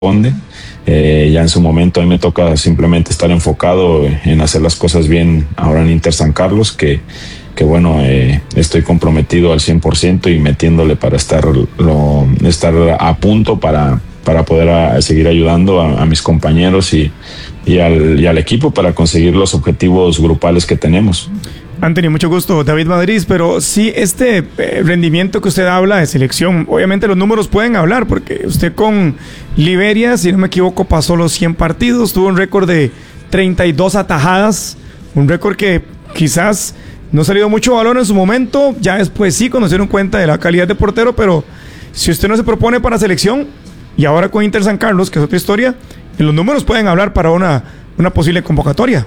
corresponde. Ya en su momento a mí me toca simplemente estar enfocado en hacer las cosas bien ahora en Inter San Carlos, que bueno, estoy comprometido al 100% y metiéndole para estar a punto para poder seguir ayudando a mis compañeros y al equipo para conseguir los objetivos grupales que tenemos. Anthony, mucho gusto, David Madrid, pero sí, este rendimiento que usted habla de selección, obviamente los números pueden hablar, porque usted con Liberia, si no me equivoco, pasó los 100 partidos, tuvo un récord de 32 atajadas, un récord que quizás no ha salido mucho valor en su momento, ya después sí, cuando se dieron cuenta de la calidad de portero, pero si usted no se propone para selección, y ahora con Inter San Carlos, que es otra historia, los números pueden hablar para una posible convocatoria.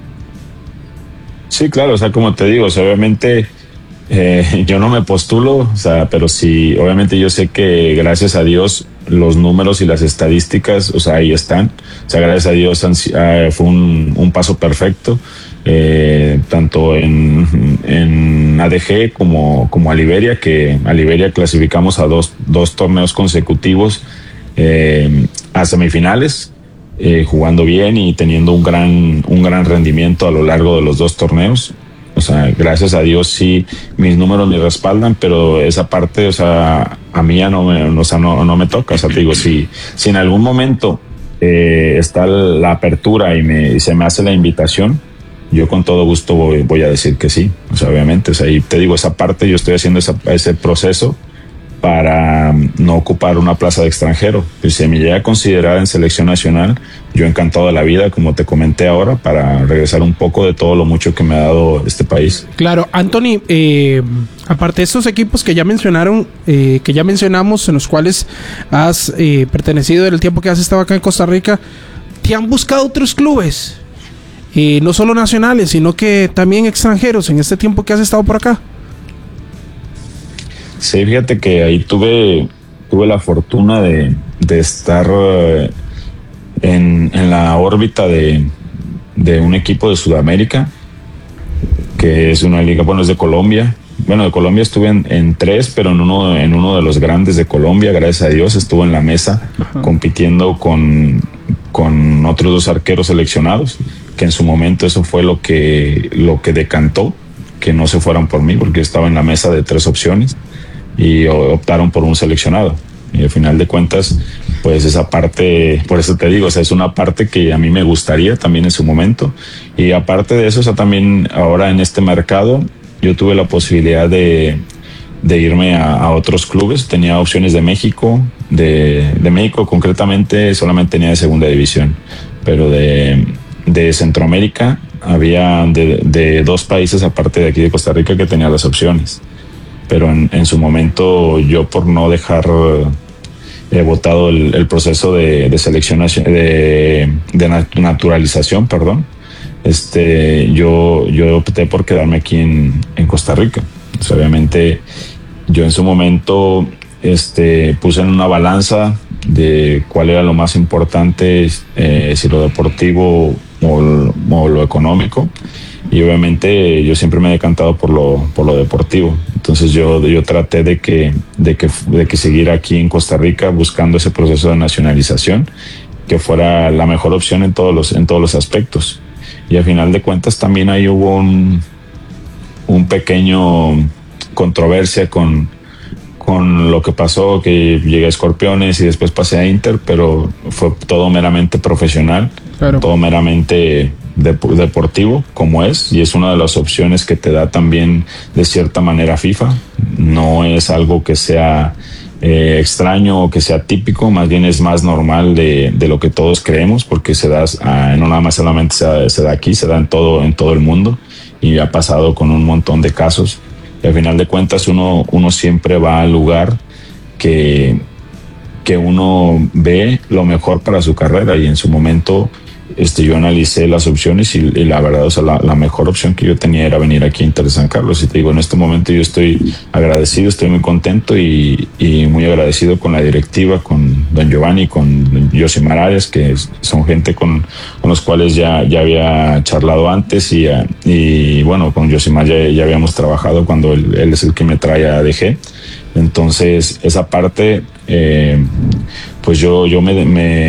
Sí, claro, o sea, como te digo, o sea, obviamente yo no me postulo, o sea, pero sí, obviamente yo sé que gracias a Dios los números y las estadísticas, o sea, ahí están. O sea, gracias a Dios fue un paso perfecto, tanto en ADG como a Liberia, que a Liberia clasificamos a dos torneos consecutivos a semifinales. Jugando bien y teniendo un gran rendimiento a lo largo de los dos torneos. O sea, gracias a Dios sí, mis números me respaldan, pero esa parte, o sea, a mí ya no me toca. O sea, te digo, si en algún momento está la apertura y se me hace la invitación, yo con todo gusto voy a decir que sí. O sea, obviamente, o sea, y te digo, esa parte yo estoy haciendo ese proceso para no ocupar una plaza de extranjero. Y si me llega a considerar en selección nacional, yo encantado de la vida, como te comenté ahora, para regresar un poco de todo lo mucho que me ha dado este país. Claro, Anthony, aparte de estos equipos que ya mencionaron, que ya mencionamos, en los cuales has pertenecido en el tiempo que has estado acá en Costa Rica, ¿te han buscado otros clubes? No solo nacionales, sino que también extranjeros en este tiempo que has estado por acá. Sí, fíjate que ahí tuve la fortuna de estar en la órbita de un equipo de Sudamérica, que es una liga, bueno, es de Colombia. Bueno, de Colombia estuve en tres, pero en uno de los grandes de Colombia, gracias a Dios, estuvo en la mesa. Ajá. Compitiendo con otros dos arqueros seleccionados, que en su momento eso fue lo que decantó que no se fueran por mí, porque estaba en la mesa de tres opciones y optaron por un seleccionado. Y al final de cuentas, pues esa parte, por eso te digo, o sea, es una parte que a mí me gustaría también en su momento. Y aparte de eso, o sea, también ahora en este mercado, yo tuve la posibilidad de irme a otros clubes. Tenía opciones de México, de México concretamente solamente tenía de segunda división, pero de Centroamérica había de dos países aparte de aquí de Costa Rica que tenía las opciones. Pero en su momento yo, por no dejar votado el proceso de selección de naturalización, yo opté por quedarme aquí en Costa Rica. O sea, obviamente yo en su momento puse en una balanza de cuál era lo más importante, si lo deportivo o lo económico. Y obviamente yo siempre me he decantado por lo deportivo. Entonces yo traté de que siguiera aquí en Costa Rica buscando ese proceso de nacionalización, que fuera la mejor opción en todos los aspectos. Y al final de cuentas también ahí hubo un pequeño controversia con lo que pasó, que llegué a Escorpiones y después pasé a Inter, pero fue todo meramente profesional. Claro. Todo meramente deportivo, como es, y es una de las opciones que te da también de cierta manera FIFA. No es algo que sea extraño o que sea típico, más bien es más normal de lo que todos creemos, porque se da, no nada más solamente se da aquí, se da en todo el mundo, y ha pasado con un montón de casos. Y al final de cuentas uno siempre va al lugar que uno ve lo mejor para su carrera, y en su momento yo analicé las opciones y la verdad, o sea, la mejor opción que yo tenía era venir aquí a Inter San Carlos. Y te digo, en este momento yo estoy agradecido, estoy muy contento y muy agradecido con la directiva, con don Giovanni, con Yosimar Arias, que son gente con los cuales ya había charlado antes, y bueno, con Yosimar ya habíamos trabajado cuando él es el que me trae a ADG. Entonces esa parte, pues yo me